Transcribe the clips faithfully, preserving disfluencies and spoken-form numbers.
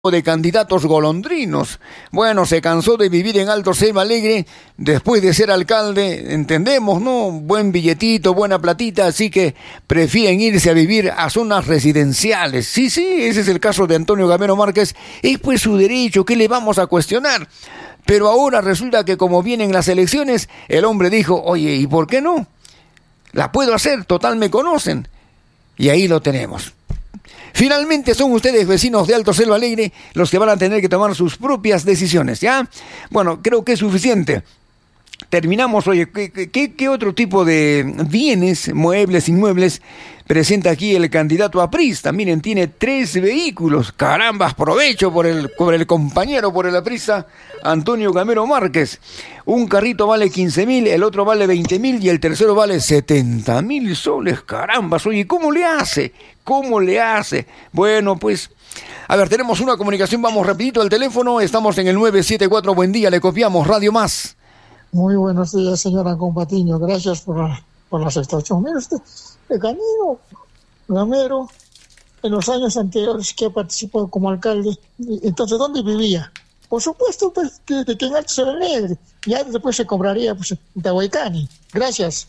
de candidatos golondrinos. Bueno, se cansó de vivir en Alto Ceiba Alegre después de ser alcalde, entendemos, ¿no? Buen billetito, buena platita, así que prefieren irse a vivir a zonas residenciales. Sí, sí, ese es el caso de Antonio Gamero Márquez. Es pues su derecho, ¿qué le vamos a cuestionar? Pero ahora resulta que como vienen las elecciones, el hombre dijo, oye, ¿y por qué no? La puedo hacer, total me conocen. Y ahí lo tenemos. Finalmente son ustedes, vecinos de Alto Ceiba Alegre, los que van a tener que tomar sus propias decisiones, ¿ya? Bueno, creo que es suficiente. Terminamos, oye, ¿qué, qué, qué otro tipo de bienes, muebles, inmuebles presenta aquí el candidato aprista? Miren, tiene tres vehículos. Carambas, provecho por el, por el compañero, por el aprista, Antonio Gamero Márquez. Un carrito vale quince mil, el otro vale veinte mil y el tercero vale setenta mil soles. Carambas, oye, ¿cómo le hace? ¿Cómo le hace? Bueno, pues, a ver, tenemos una comunicación, vamos rapidito al teléfono, estamos en el nueve siete cuatro, buen día, le copiamos, Radio Más. Muy buenos días, señora Compatiño, gracias por la, por la aceptación. Mire usted, el Camilo Gamero, en los años anteriores que ha participado como alcalde, entonces, ¿dónde vivía? Por supuesto, pues, que, que en Alto Ceiba Alegre, ya después se cobraría, pues, en Tahuaycani. Gracias.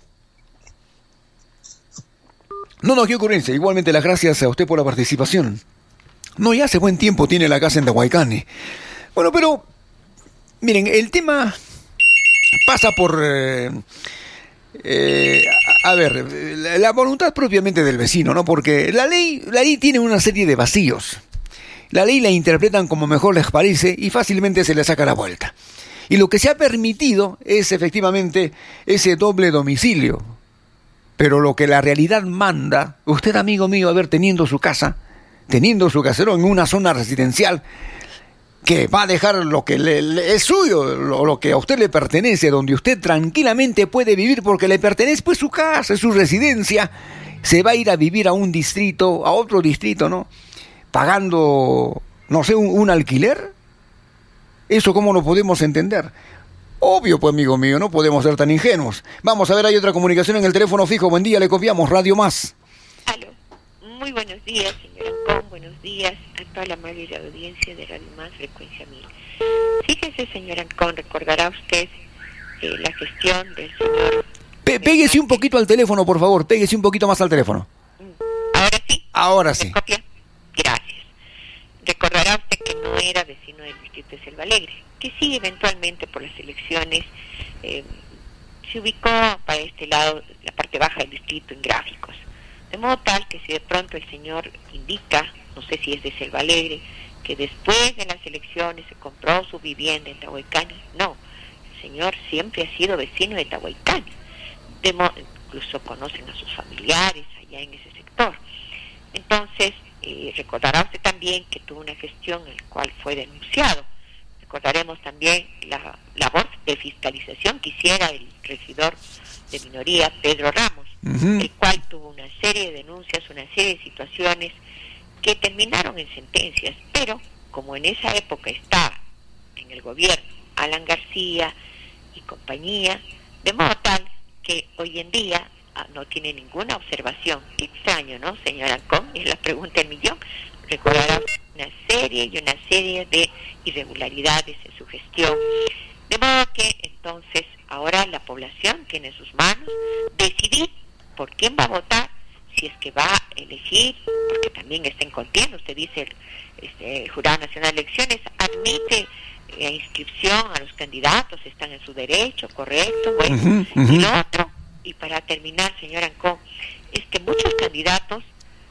No, no, qué ocurrencia. Igualmente las gracias a usted por la participación. No, ya hace buen tiempo tiene la casa en Tahuaycani. Bueno, pero, miren, el tema pasa por, eh, eh, a, a ver, la, la voluntad propiamente del vecino, ¿no? Porque la ley, la ley tiene una serie de vacíos. La ley la interpretan como mejor les parece y fácilmente se le saca la vuelta. Y lo que se ha permitido es efectivamente ese doble domicilio. Pero lo que la realidad manda, usted, amigo mío, a ver, teniendo su casa, teniendo su casero en una zona residencial, que va a dejar lo que le, le es suyo, lo, lo que a usted le pertenece, donde usted tranquilamente puede vivir porque le pertenece pues su casa, su residencia, se va a ir a vivir a un distrito, a otro distrito, ¿no? Pagando, no sé, un, un alquiler. ¿Eso cómo lo podemos entender? Obvio, pues, amigo mío, no podemos ser tan ingenuos. Vamos a ver, hay otra comunicación en el teléfono fijo. Buen día, le copiamos, Radio Más. Aló, muy buenos días, señor Ancón, buenos días a toda la amable audiencia de Radio Más, Frecuencia Mil. Fíjese, señor Ancón, recordará usted eh, la gestión del señor... Pe péguese un poquito al teléfono, por favor, péguese un poquito más al teléfono. ¿Ahora sí? Ahora sí. ¿Copia? Gracias. Recordará usted que no era vecino del distrito de Ceiba Alegre, que sí, eventualmente por las elecciones eh, se ubicó para este lado, la parte baja del distrito, en gráficos. De modo tal que si de pronto el señor indica, no sé si es de Ceiba Alegre, que después de las elecciones se compró su vivienda en Tahuaycani, no, el señor siempre ha sido vecino de Tahuaycani, de incluso conocen a sus familiares allá en ese sector. Entonces, eh, recordará usted también que tuvo una gestión en la cual fue denunciado. Recordaremos también la labor de fiscalización que hiciera el regidor de minoría, Pedro Ramos, uh-huh. el cual tuvo una serie de denuncias, una serie de situaciones que terminaron en sentencias, pero como en esa época estaba en el gobierno Alan García y compañía, de modo tal que hoy en día ah, no tiene ninguna observación. Qué extraño, ¿no, señora Ancón? Es la pregunta del millón. Recordará una serie y una serie de irregularidades en su gestión. De modo que entonces ahora la población tiene en sus manos decidir por quién va a votar, si es que va a elegir, porque también está en contienda, usted dice, el, este, el Jurado Nacional de Elecciones admite eh, inscripción a los candidatos, están en su derecho, correcto, bueno, uh-huh, uh-huh. Y lo otro, y para terminar, señora Ancón, es que muchos candidatos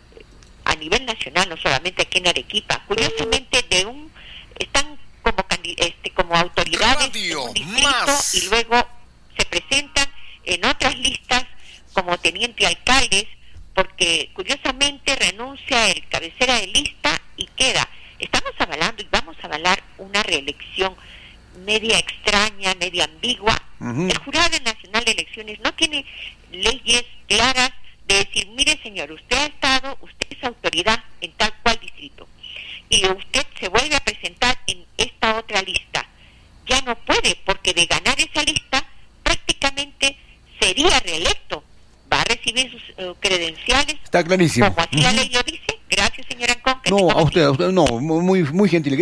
a nivel nacional, no solamente aquí en Arequipa, curiosamente de un están como este como autoridades Radio en un distrito más. Y luego se presentan en otras listas como teniente alcaldes, porque curiosamente renuncia el cabecera de lista y queda. Estamos avalando y vamos a avalar una reelección media extraña, media ambigua. Uh-huh. El Jurado Nacional de Elecciones no tiene leyes claras de decir, mire señor, usted ha estado, usted es autoridad en tal cual distrito y usted se vuelve a presentar en esta otra lista. Ya no puede, porque de ganar esa lista prácticamente sería reelecto. Va a recibir sus uh, credenciales. Está clarísimo. Como así uh-huh. la ley lo dice. Gracias, señora Ancón. No, a usted, a usted, no, muy, muy gentil.